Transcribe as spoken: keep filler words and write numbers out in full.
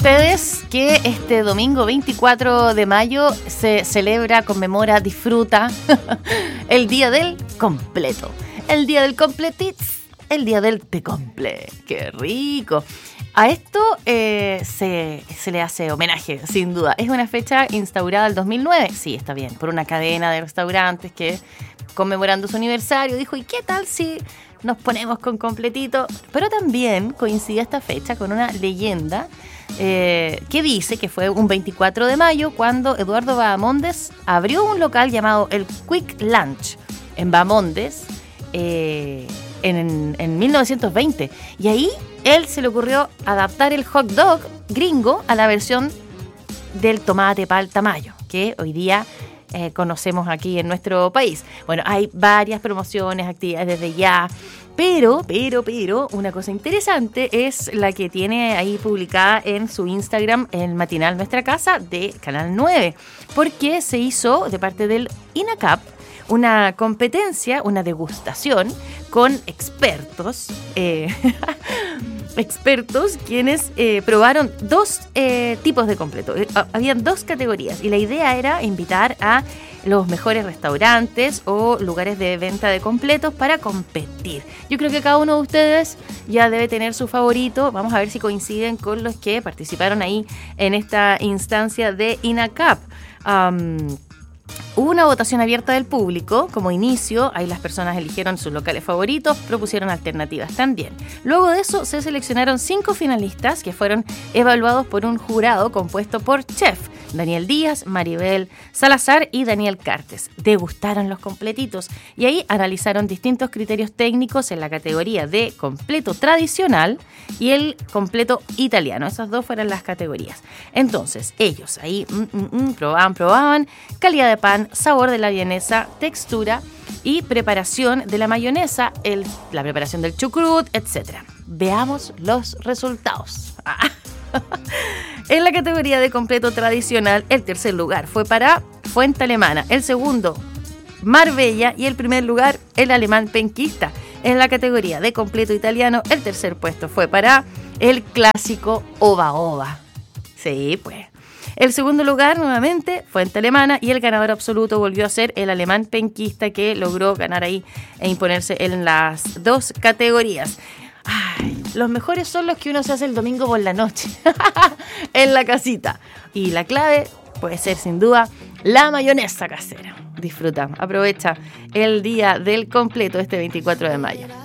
ustedes que este domingo veinticuatro de mayo se celebra, conmemora, disfruta el día del completo. El día del completits, el día del te comple. ¡Qué rico! A esto eh, se, se le hace homenaje, sin duda. Es una fecha instaurada el dos mil nueve, sí, está bien, por una cadena de restaurantes que, conmemorando su aniversario, dijo, ¿y qué tal si nos ponemos con completito? Pero también coincide esta fecha con una leyenda eh, que dice que fue un veinticuatro de mayo cuando Eduardo Bahamondes abrió un local llamado el Quick Lunch en Bahamondes eh, en, en mil novecientos veinte. Y ahí él se le ocurrió adaptar el hot dog gringo a la versión del tomate palta mayo, que hoy día eh, conocemos aquí en nuestro país. Bueno, hay varias promociones, actividades desde ya, pero, pero, pero, una cosa interesante es la que tiene ahí publicada en su Instagram, el matinal Nuestra Casa de Canal nueve, porque se hizo de parte del INACAP una competencia, una degustación con expertos, eh, expertos quienes eh, probaron dos eh, tipos de completo. Eh, habían dos categorías y la idea era invitar a los mejores restaurantes o lugares de venta de completos para competir. Yo creo que cada uno de ustedes ya debe tener su favorito. Vamos a ver si coinciden con los que participaron ahí en esta instancia de INACAP. Um, Hubo una votación abierta del público como inicio, ahí las personas eligieron sus locales favoritos, propusieron alternativas también. Luego de eso se seleccionaron cinco finalistas que fueron evaluados por un jurado compuesto por chef Daniel Díaz, Maribel Salazar y Daniel Cartes. Degustaron los completitos y ahí analizaron distintos criterios técnicos en la categoría de completo tradicional y el completo italiano. Esas dos fueron las categorías. Entonces ellos ahí mm, mm, mm, probaban, probaban calidad de pan, sabor de la vienesa, textura y preparación de la mayonesa, el, la preparación del chucrut, etcétera. Veamos los resultados. En la categoría de completo tradicional, el tercer lugar fue para Fuente Alemana, el segundo Marbella y el primer lugar el alemán penquista. En la categoría de completo italiano, el tercer puesto fue para el clásico Oba Oba. Sí, pues. El segundo lugar, nuevamente, Fuente Alemana, y el ganador absoluto volvió a ser el alemán penquista, que logró ganar ahí e imponerse en las dos categorías. Ay, los mejores son los que uno se hace el domingo por la noche, en la casita. Y la clave puede ser, sin duda, la mayonesa casera. Disfruta, aprovecha el día del completo este veinticuatro de mayo.